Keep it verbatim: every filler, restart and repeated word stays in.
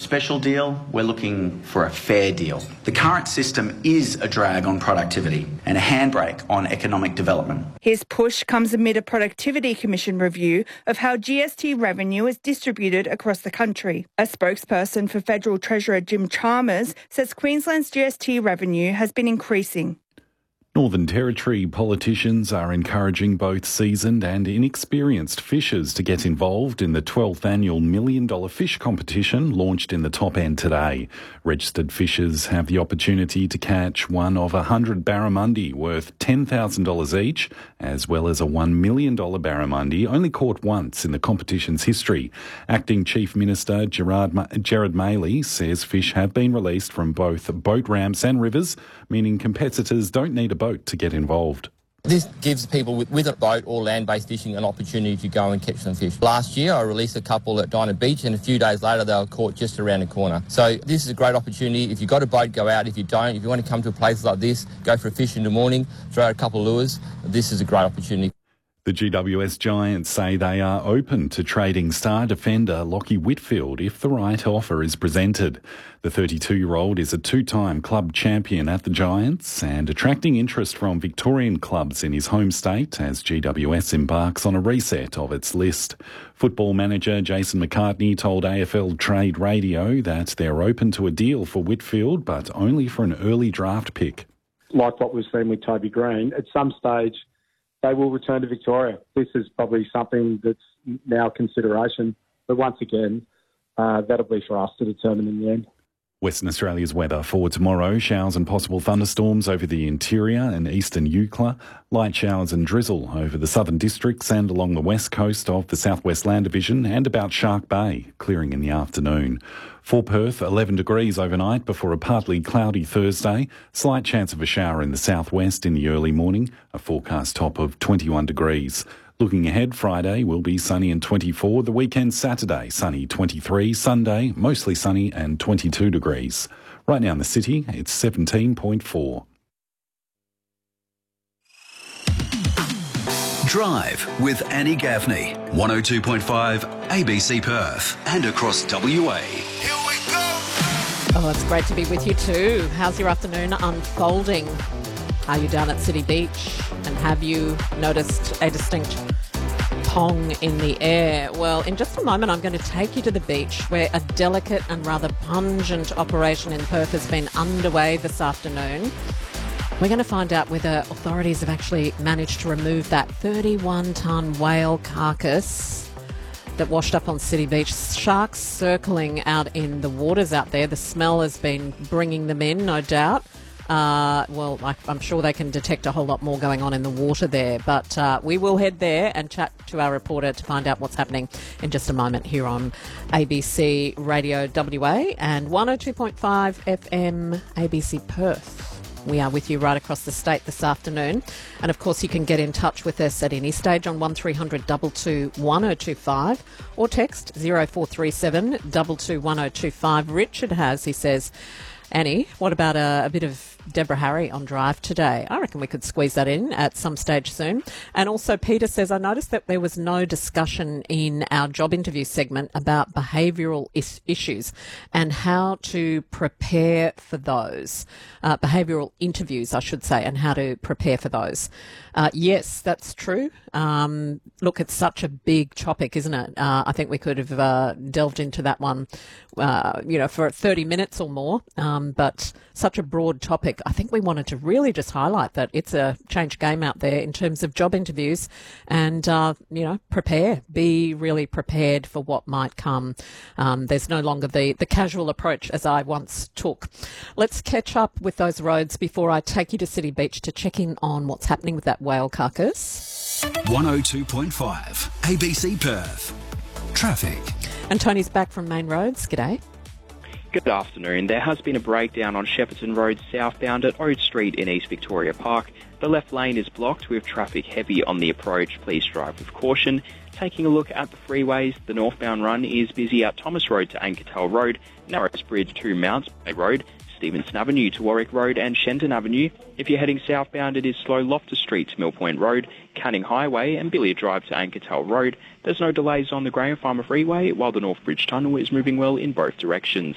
special deal, we're looking for a fair deal. The current system is a drag on productivity and a handbrake on economic development. His push comes amid a Productivity Commission review of how G S T revenue is distributed across the country. A spokesperson for Federal Treasurer Jim Chalmers says Queensland's G S T revenue has been increasing. Northern Territory politicians are encouraging both seasoned and inexperienced fishers to get involved in the twelfth annual Million Dollar Fish competition launched in the top end today. Registered fishers have the opportunity to catch one of one hundred barramundi worth ten thousand dollars each, as well as a one million dollars barramundi only caught once in the competition's history. Acting Chief Minister Gerard, Gerard Maley says fish have been released from both boat ramps and rivers, meaning competitors don't need a boat to get involved. This gives people with, with a boat or land-based fishing an opportunity to go and catch some fish. Last year I released a couple at Dinah Beach and a few days later they were caught just around the corner. So this is a great opportunity. If you've got a boat, go out. If you don't, if you want to come to a place like this, go for a fish in the morning, throw out a couple of lures. This is a great opportunity. The G W S Giants say they are open to trading star defender Lachie Whitfield if the right offer is presented. The thirty-two-year-old is a two-time club champion at the Giants and attracting interest from Victorian clubs in his home state as G W S embarks on a reset of its list. Football manager Jason McCartney told A F L Trade Radio that they're open to a deal for Whitfield, but only for an early draft pick. Like what we've seen with Toby Green, at some stage they will return to Victoria. This is probably something that's now consideration. But once again, uh, that'll be for us to determine in the end. Western Australia's weather for tomorrow: showers and possible thunderstorms over the interior and eastern Eucla, light showers and drizzle over the southern districts and along the west coast of the Southwest Land Division and about Shark Bay, clearing in the afternoon. For Perth, eleven degrees overnight before a partly cloudy Thursday, slight chance of a shower in the southwest in the early morning, a forecast top of twenty-one degrees. Looking ahead, Friday will be sunny and twenty-four. The weekend Saturday, sunny twenty-three. Sunday, mostly sunny and twenty-two degrees. Right now in the city, it's seventeen point four. Drive with Annie Gaffney. one oh two point five A B C Perth and across W A. Here we go. Oh, it's great to be with you too. How's your afternoon unfolding? Are you down at City Beach? And have you noticed a distinct pong in the air? Well, in just a moment, I'm going to take you to the beach where a delicate and rather pungent operation in Perth has been underway this afternoon. We're going to find out whether authorities have actually managed to remove that thirty-one tonne whale carcass that washed up on City Beach. Sharks circling out in the waters out there. The smell has been bringing them in, no doubt. Uh, well, I, I'm sure they can detect a whole lot more going on in the water there. But uh, we will head there and chat to our reporter to find out what's happening in just a moment here on A B C Radio W A and one oh two point five F M A B C Perth. We are with you right across the state this afternoon. And, of course, you can get in touch with us at any stage on one three hundred two two one oh two five or text oh four three seven two two one oh two five. Richard has, he says, Annie, what about a, a bit of Deborah Harry on Drive today? I reckon we could squeeze that in at some stage soon. And also Peter says, I noticed that there was no discussion in our job interview segment about behavioural is- issues and how to prepare for those. Uh, behavioural interviews, I should say, and how to prepare for those. Uh, yes, that's true. Um, look, it's such a big topic, isn't it? Uh, I think we could have uh, delved into that one, uh, you know, for thirty minutes or more. Um, but such a broad topic. I think we wanted to really just highlight that it's a change game out there in terms of job interviews and, uh, you know, prepare. Be really prepared for what might come. Um, there's no longer the, the casual approach as I once took. Let's catch up with those roads before I take you to City Beach to check in on what's happening with that whale carcass. one oh two point five A B C Perth. Traffic. And Tony's back from Main Roads. G'day. Good afternoon. There has been a breakdown on Shepparton Road southbound at Ode Street in East Victoria Park. The left lane is blocked with traffic heavy on the approach. Please drive with caution. Taking a look at the freeways, the northbound run is busy at Thomas Road to Ankertel Road, Narrows Bridge to Mounts Bay Road, Stevenson Avenue to Warwick Road and Shenton Avenue. If you're heading southbound, it is slow Loftus Street to Mill Point Road, Canning Highway and Billiard Drive to Ankertel Road. There's no delays on the Graham Farmer Freeway, while the North Bridge Tunnel is moving well in both directions.